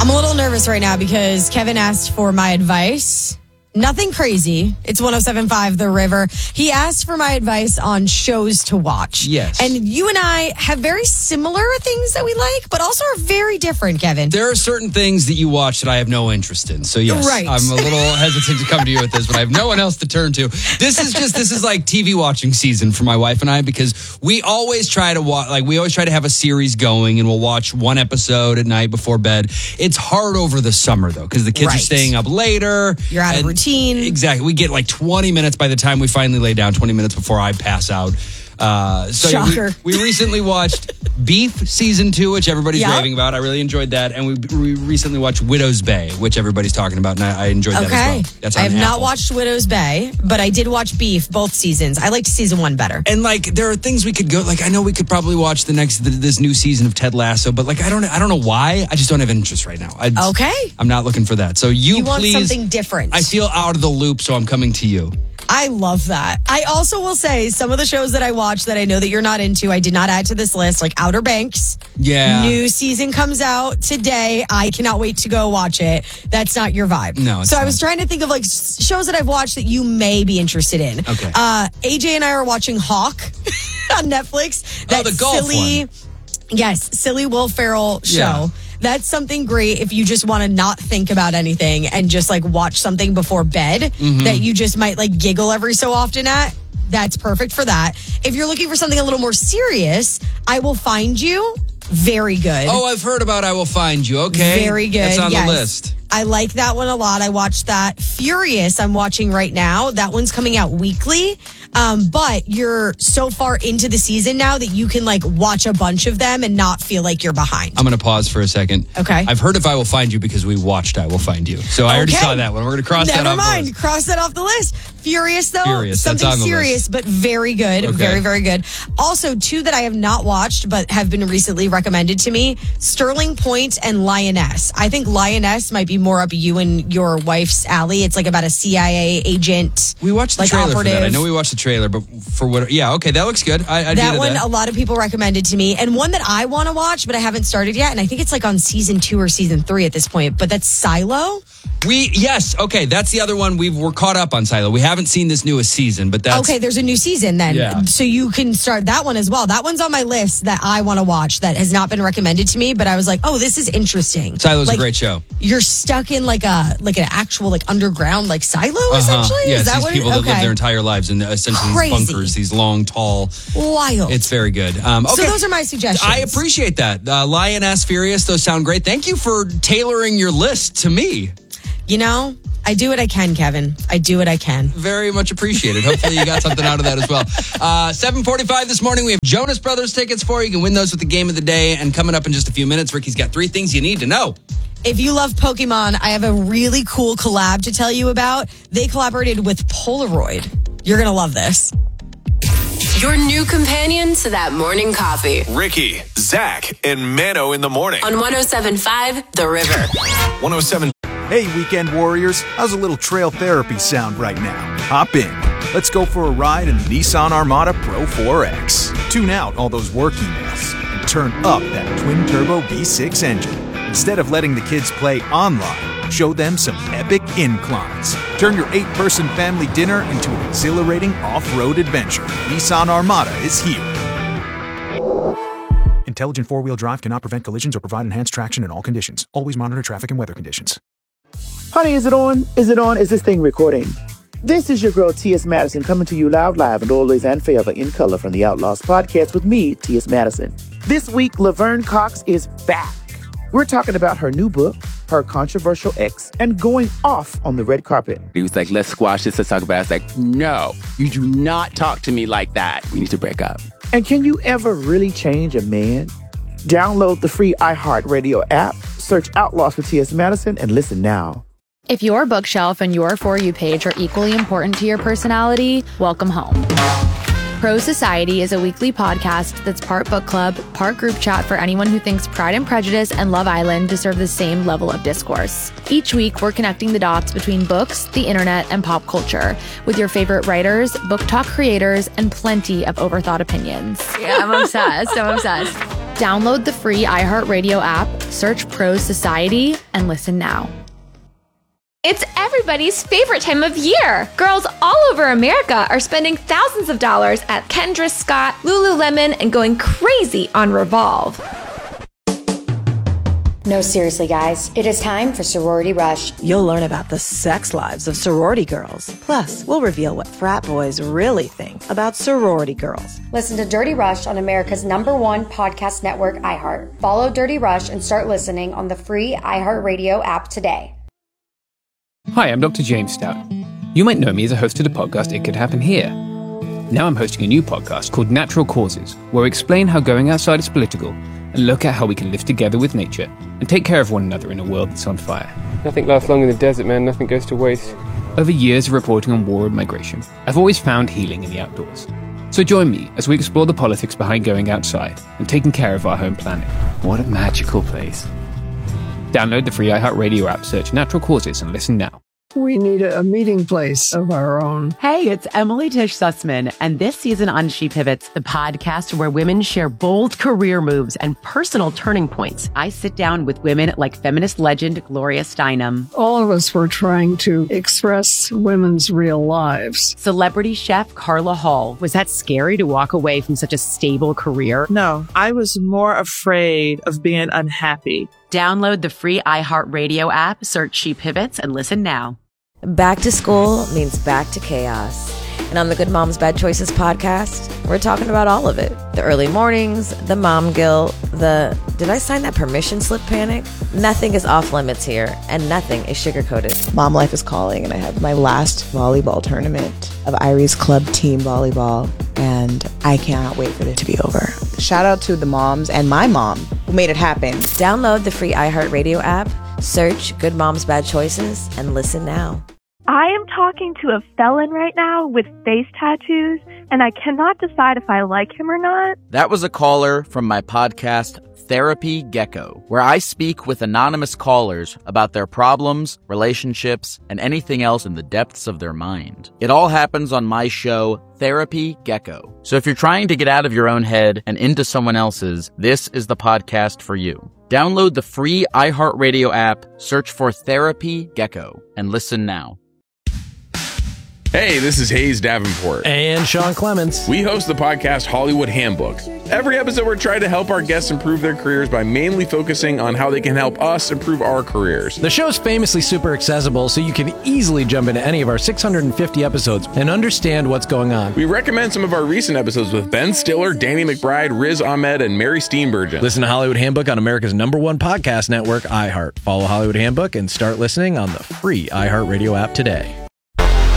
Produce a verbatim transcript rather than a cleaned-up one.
I'm a little nervous right now because Kevin asked for my advice. Nothing crazy. It's one oh seven point five The River. He asked for my advice on shows to watch. Yes. And you and I have very similar things that we like, but also are very different, Kevin. There are certain things that you watch that I have no interest in. So, yes, right. I'm a little hesitant to come to you with this, but I have no one else to turn to. This is just, this is like T V watching season for my wife and I, because we always try to watch, like, we always try to have a series going, and we'll watch one episode at night before bed. It's hard over the summer, though, because the kids right. are staying up later. You're out of routine. Exactly. We get like twenty minutes by the time we finally lay down, twenty minutes before I pass out. Uh, so Shocker. We, we recently watched Beef Season two, which everybody's yep. raving about. I really enjoyed that. And we, we recently watched Widow's Bay, which everybody's talking about, and I, I enjoyed okay. that as well. That's on I have Apple. not watched Widow's Bay, but I did watch Beef, both seasons. I liked season one better. And like, there are things we could go, like, I know we could probably watch the next, this new season of Ted Lasso, but like, I don't, I don't know why. I just don't have interest right now. I just, okay. I'm not looking for that. So you, you want please, something different. I feel out of the loop, so I'm coming to you. I love that. I also will say some of the shows that I watch that I know that you're not into, I did not add to this list, like Outer Banks. Yeah. New season comes out today. I cannot wait to go watch it. That's not your vibe. No, it's So not. I was trying to think of like shows that I've watched that you may be interested in. Okay. Uh, A J and I are watching Hawk on Netflix. Oh, the golf silly, one. Yes, silly Will Ferrell show. Yeah. That's something great if you just want to not think about anything and just like watch something before bed Mm-hmm. that you just might like giggle every so often at. That's perfect for that. If you're looking for something a little more serious, I Will Find You. Very good. Oh, I've heard about I Will Find You. Okay. Very good. That's on yes. the list. I like that one a lot. I watched that. Furious, I'm watching right now. That one's coming out weekly. Um, but you're so far into the season now that you can like watch a bunch of them and not feel like you're behind. I'm going to pause for a second. Okay. I've heard of I Will Find You because we watched I Will Find You. So I already Okay. saw that one. We're going to cross Never that off mind. the list. Cross that off the list. Furious, though. Furious, that's Something on the serious, list. but very good. Okay. Very, very good. Also, two that I have not watched, but have been recently recommended to me, Sterling Point and Lioness. I think Lioness might be more up you and your wife's alley. It's like about a C I A agent. We watched the like trailer operative. for that. I know we watched the trailer, but for what? Yeah, okay, that looks good. I, I'd That be one, into that. a lot of people recommended to me. And one that I want to watch, but I haven't started yet. And I think it's like on season two or season three at this point. But that's Silo. We yes, okay, that's the other one. We we're caught up on Silo. We haven't seen this newest season, but that's Okay, there's a new season then. Yeah. So you can start that one as well. That one's on my list that I want to watch that has not been recommended to me, but I was like, oh, this is interesting. Silo's like, a great show. You're stuck in like a like an actual like underground like silo Uh-huh. essentially. Yeah, is it's that these what people it, that okay. live their entire lives in essentially Crazy. these bunkers, these long, tall. Wild. It's very good. Um, okay. So those are my suggestions. I appreciate that. Uh, Lioness, Furious, those sound great. Thank you for tailoring your list to me. You know, I do what I can, Kevin. I do what I can. Very much appreciated. Hopefully you got something out of that as well. Uh, seven forty-five this morning, we have Jonas Brothers tickets for you. You can win those with the game of the day. And coming up in just a few minutes, Ricky's got three things you need to know. If you love Pokemon, I have a really cool collab to tell you about. They collaborated with Polaroid. You're going to love this. Your new companion to that morning coffee. Ricky, Zach, and Mano in the morning. On one oh seven point five The River. one oh seven. Hey, weekend warriors, how's a little trail therapy sound right now? Hop in. Let's go for a ride in the Nissan Armada Pro four X. Tune out all those work emails and turn up that twin-turbo V six engine. Instead of letting the kids play online, show them some epic inclines. Turn your eight-person family dinner into an exhilarating off-road adventure. Nissan Armada is here. Intelligent four-wheel drive cannot prevent collisions or provide enhanced traction in all conditions. Always monitor traffic and weather conditions. Honey, is it on? Is it on? Is this thing recording? This is your girl, T S. Madison, coming to you loud, live, and always and forever in color from the Outlaws podcast with me, T S. Madison. This week, Laverne Cox is back. We're talking about her new book, her controversial ex, and going off on the red carpet. He was like, let's squash this, let's talk about it. I was like, no, you do not talk to me like that. We need to break up. And can you ever really change a man? Download the free iHeartRadio app, search Outlaws for T S. Madison, and listen now. If your bookshelf and your For You page are equally important to your personality, welcome home. Pro Society is a weekly podcast that's part book club, part group chat for anyone who thinks Pride and Prejudice and Love Island deserve the same level of discourse. Each week, we're connecting the dots between books, the internet, and pop culture with your favorite writers, book talk creators, and plenty of overthought opinions. Yeah, I'm obsessed. I'm obsessed. Download the free iHeartRadio app, search Pro Society, and listen now. It's everybody's favorite time of year. Girls all over America are spending thousands of dollars at Kendra Scott, Lululemon, and going crazy on Revolve. No, seriously, guys. It is time for Sorority Rush. You'll learn about the sex lives of sorority girls. Plus, we'll reveal what frat boys really think about sorority girls. Listen to Dirty Rush on America's number one podcast network, iHeart. Follow Dirty Rush and start listening on the free iHeartRadio app today. Hi, I'm Doctor James Stout. You might know me as a host of the podcast It Could Happen Here. Now I'm hosting a new podcast called Natural Causes, where we explain how going outside is political and look at how we can live together with nature and take care of one another in a world that's on fire. Nothing lasts long in the desert, man. Nothing goes to waste. Over years of reporting on war and migration, I've always found healing in the outdoors. So join me as we explore the politics behind going outside and taking care of our home planet. What a magical place. Download the free iHeartRadio app, search Natural Causes, and listen now. We need a, a meeting place of our own. Hey, it's Emily Tish Sussman, and this season on She Pivots, the podcast where women share bold career moves and personal turning points. I sit down with women like feminist legend Gloria Steinem. All of us were trying to express women's real lives. Celebrity chef Carla Hall. Was that scary to walk away from such a stable career? No, I was more afraid of being unhappy. Download the free iHeartRadio app, search She Pivots, and listen now. Back to school means back to chaos. And on the Good Moms Bad Choices podcast, we're talking about all of it. The early mornings, the mom guilt, the did I sign that permission slip panic? Nothing is off limits here, and nothing is sugar-coated. Mom life is calling, and I have my last volleyball tournament of Irie's Club Team Volleyball, and I cannot wait for it to be over. Shout out to the moms and my mom who made it happen. Download the free iHeartRadio app, search Good Moms Bad Choices, and listen now. I am talking to a felon right now with face tattoos, and I cannot decide if I like him or not. That was a caller from my podcast, Therapy Gecko, where I speak with anonymous callers about their problems, relationships, and anything else in the depths of their mind. It all happens on my show, Therapy Gecko. So if you're trying to get out of your own head and into someone else's, this is the podcast for you. Download the free iHeartRadio app, search for Therapy Gecko, and listen now. Hey, this is Hayes Davenport. And Sean Clements. We host the podcast Hollywood Handbook. Every episode, we're trying to help our guests improve their careers by mainly focusing on how they can help us improve our careers. The show's famously super accessible, so you can easily jump into any of our six hundred fifty episodes and understand what's going on. We recommend some of our recent episodes with Ben Stiller, Danny McBride, Riz Ahmed, and Mary Steenburgen. Listen to Hollywood Handbook on America's number one podcast network, iHeart. Follow Hollywood Handbook and start listening on the free iHeartRadio app today.